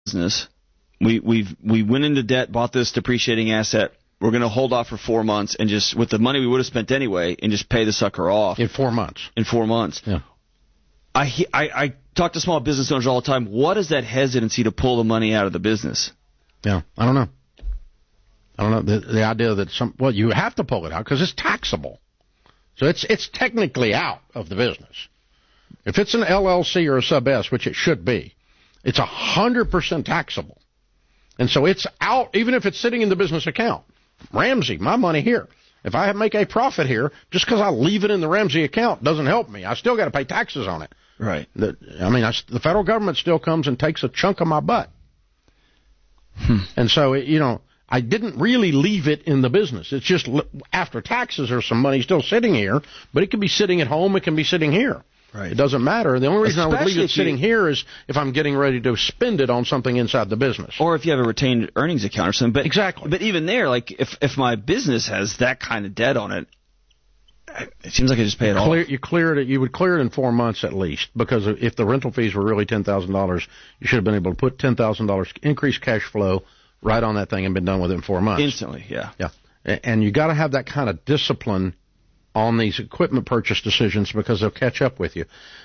business. We went into debt, bought this depreciating asset. We're going to hold off for 4 months and just, with the money we would have spent anyway, and just pay the sucker off. In 4 months. In 4 months. Yeah. I talk to small business owners all the time. What is that hesitancy to pull the money out of the business? Yeah, I don't know. The idea that you have to pull it out because it's taxable. So it's technically out of the business. If it's an LLC or a sub S, which it should be, it's 100% taxable. And so it's out, even if it's sitting in the business account. Ramsey, my money here. If I make a profit here, just because I leave it in the Ramsey account doesn't help me. I still got to pay taxes on it. Right. The federal government still comes and takes a chunk of my butt. And so, I didn't really leave it in the business. It's just after taxes, there's some money still sitting here, but it can be sitting at home. It can be sitting here. Right. It doesn't matter. The only reason I would leave it sitting here is if I'm getting ready to spend it on something inside the business. Or if you have a retained earnings account or something. But, exactly. But even there, like, if my business has that kind of debt on it, it seems like I just pay it off. You would clear it in 4 months at least, because if the rental fees were really $10,000, you should have been able to put $10,000 increased cash flow right on that thing and been done with it in 4 months. Instantly, yeah. Yeah. And you got to have that kind of discipline on these equipment purchase decisions because they'll catch up with you.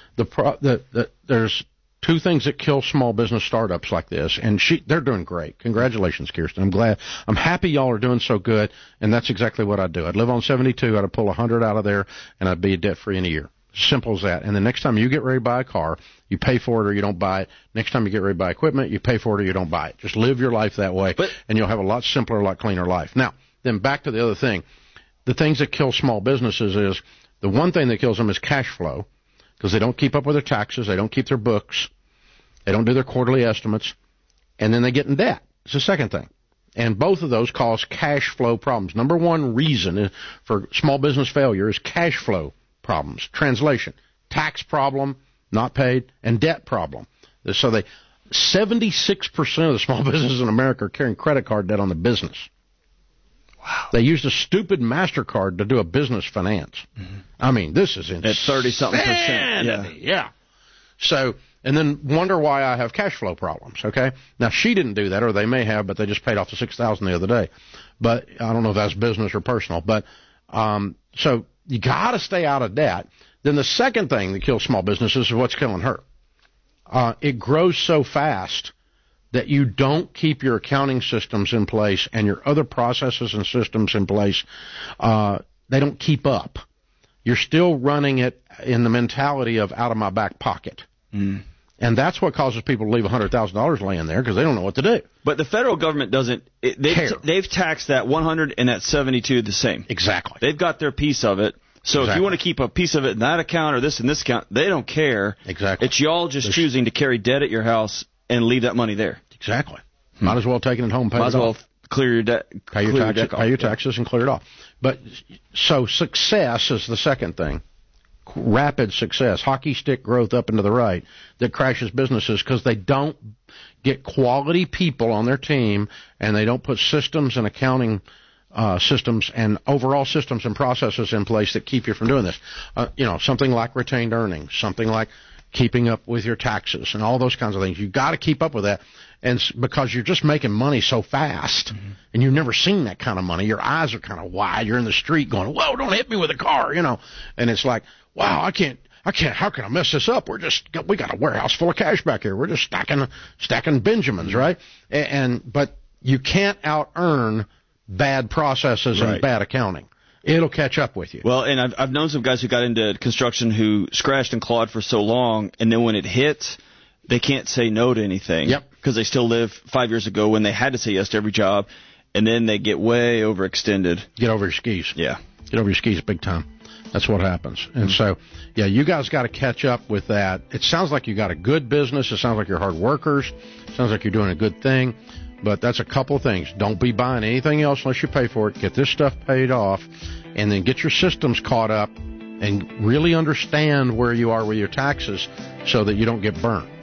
There's two things that kill small business startups like this, and they're doing great. Congratulations, Kirsten. I'm happy y'all are doing so good, and that's exactly what I'd do. I'd live on 72, I'd pull 100 out of there, and I'd be debt-free in a year. Simple as that. And the next time you get ready to buy a car, you pay for it or you don't buy it. Next time you get ready to buy equipment, you pay for it or you don't buy it. Just live your life that way, and you'll have a lot simpler, a lot cleaner life. Now, then back to the other thing. The things that kill small businesses is, the one thing that kills them is cash flow, because they don't keep up with their taxes, they don't keep their books, they don't do their quarterly estimates, and then they get in debt. It's the second thing. And both of those cause cash flow problems. Number one reason for small business failure is cash flow problems. Translation: tax problem, not paid, and debt problem. So 76% of the small businesses in America are carrying credit card debt on the business. Wow. They used a stupid MasterCard to do a business finance. Mm-hmm. I mean, this is insane. At 30-something%. Yeah. So, and then wonder why I have cash flow problems, okay? Now, she didn't do that, or they may have, but they just paid off the $6,000 the other day. But I don't know if that's business or personal. But so you got to stay out of debt. Then the second thing that kills small businesses is what's killing her. It grows so fast that you don't keep your accounting systems in place and your other processes and systems in place. They don't keep up. You're still running it in the mentality of out of my back pocket. Mm. And that's what causes people to leave $100,000 laying there, because they don't know what to do. But the federal government doesn't. They've taxed that 100 and that 72 the same. Exactly. They've got their piece of it. So if you want to keep a piece of it in that account or this in this account, they don't care. Exactly. It's y'all just choosing to carry debt at your house and leave that money there. Exactly. Might as well take it home, pay it off. Might as well clear your debt. Pay your taxes and clear it off. But so success is the second thing. Rapid success, hockey stick growth up and to the right, that crashes businesses because they don't get quality people on their team, and they don't put systems and accounting systems and overall systems and processes in place that keep you from doing this. Something like retained earnings, something like keeping up with your taxes and all those kinds of things. You've got to keep up with that, and because you're just making money so fast, and you've never seen that kind of money. Your eyes are kind of wide. You're in the street going, "Whoa, don't hit me with a car," and it's like, wow, I can't, how can I mess this up? We got a warehouse full of cash back here. We're just stacking Benjamins, right? But you can't out-earn bad processes and bad accounting. It'll catch up with you. Well, and I've known some guys who got into construction who scratched and clawed for so long, and then when it hits, they can't say no to anything. Yep. Because they still live 5 years ago when they had to say yes to every job, and then they get way overextended. Get over your skis. Yeah. Get over your skis big time. That's what happens. And so, you guys got to catch up with that. It sounds like you got a good business. It sounds like you're hard workers. It sounds like you're doing a good thing. But that's a couple of things. Don't be buying anything else unless you pay for it. Get this stuff paid off, and then get your systems caught up and really understand where you are with your taxes so that you don't get burnt.